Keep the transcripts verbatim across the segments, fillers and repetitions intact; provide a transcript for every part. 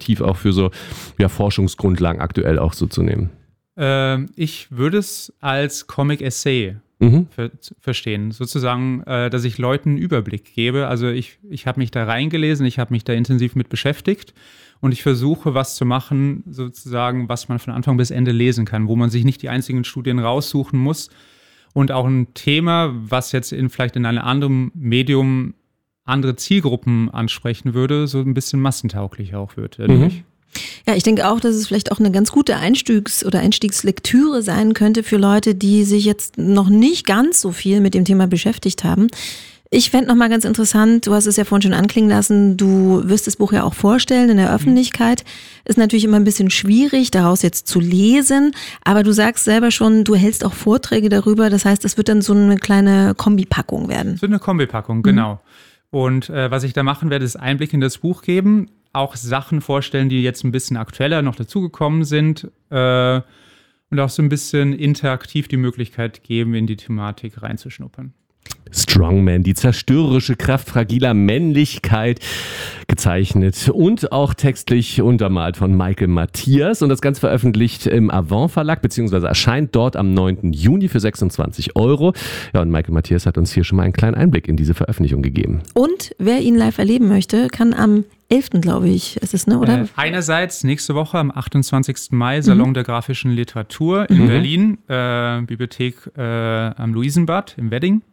illustrativ auch für so ja, Forschungsgrundlagen aktuell auch so zu nehmen? Ähm, ich würde es als Comic-Essay Mhm. ver- verstehen. Sozusagen, äh, dass ich Leuten einen Überblick gebe. Also ich, ich habe mich da reingelesen, ich habe mich da intensiv mit beschäftigt und ich versuche, was zu machen, sozusagen, was man von Anfang bis Ende lesen kann, wo man sich nicht die einzigen Studien raussuchen muss und auch ein Thema, was jetzt in, vielleicht in einem anderen Medium andere Zielgruppen ansprechen würde, so ein bisschen massentauglich auch wird. Mhm. Ja, ich denke auch, dass es vielleicht auch eine ganz gute Einstiegs- oder Einstiegslektüre sein könnte für Leute, die sich jetzt noch nicht ganz so viel mit dem Thema beschäftigt haben. Ich fände noch mal ganz interessant, du hast es ja vorhin schon anklingen lassen, du wirst das Buch ja auch vorstellen in der Öffentlichkeit. Ist natürlich immer ein bisschen schwierig, daraus jetzt zu lesen, aber du sagst selber schon, du hältst auch Vorträge darüber, das heißt, es wird dann so eine kleine Kombipackung werden. So eine Kombipackung, genau. Mhm. Und äh, was ich da machen werde, ist Einblick in das Buch geben, auch Sachen vorstellen, die jetzt ein bisschen aktueller noch dazugekommen sind äh, und auch so ein bisschen interaktiv die Möglichkeit geben, in die Thematik reinzuschnuppern. Strongman, die zerstörerische Kraft fragiler Männlichkeit, gezeichnet und auch textlich untermalt von Michael Matthias und das Ganze veröffentlicht im Avant Verlag, beziehungsweise erscheint dort am neunten Juni für sechsundzwanzig Euro. Ja, und Michael Matthias hat uns hier schon mal einen kleinen Einblick in diese Veröffentlichung gegeben. Und wer ihn live erleben möchte, kann am elften, glaube ich, ist es, ne, oder? Äh, einerseits nächste Woche am achtundzwanzigsten Mai Salon mhm. der grafischen Literatur in mhm. Berlin, äh, Bibliothek äh, am Luisenbad im Wedding.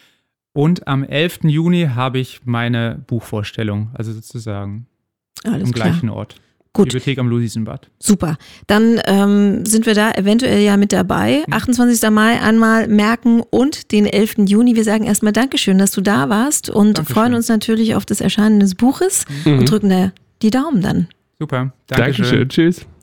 Und am elften Juni habe ich meine Buchvorstellung, also sozusagen Alles am klar. gleichen Ort. Gut. Bibliothek am Luisenbad. Super. Dann ähm, sind wir da eventuell ja mit dabei. achtundzwanzigsten Mai einmal merken und den elften Juni. Wir sagen erstmal Dankeschön, dass du da warst und Dankeschön. freuen uns natürlich auf das Erscheinen des Buches mhm. und drücken da die Daumen dann. Super. Dankeschön. Dankeschön. Tschüss.